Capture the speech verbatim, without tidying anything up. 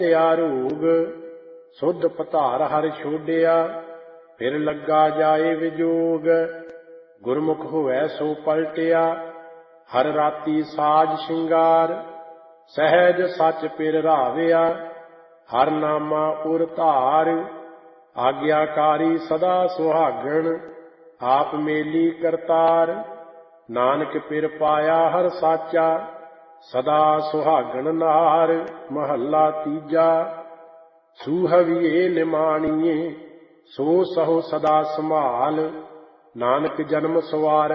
ਤਿਆ ਰੋਗ ਸੁਧ ਪਧਾਰ ਹਰਿ ਛੋਡਿਆ ਫਿਰ ਲੱਗਾ ਜਾਏ ਵਿਜੋਗ ਗੁਰਮੁਖ ਹੋਵੈ ਸੋ ਪਲਟਿਆ ਹਰ ਰਾਤੀ ਸਾਜ ਸ਼ਿੰਗਾਰ ਸਹਿਜ ਸੱਚ ਪਿਰ ਰਾਵਿਆ ਹਰ ਨਾਮਾ ਉਰ ਧਾਰ ਆਗਿਆਕਾਰੀ ਸਦਾ ਸੁਹਾਗਣ ਆਪ ਮੇਲੀ ਕਰਤਾਰ ਨਾਨਕ ਪਿਰ ਪਾਇਆ ਹਰ ਸਾਚਾ ਸਦਾ ਸੁਹਾਗਣ ਨਾਰ ਮਹੱਲਾ ਤੀਜਾ ਸੂਹਵੀਏ ਨਿਮਾਣੀਏ ਸੋ ਸਹੁ ਸਦਾ ਸੰਭਾਲ ਨਾਨਕ ਜਨਮ ਸਵਾਰ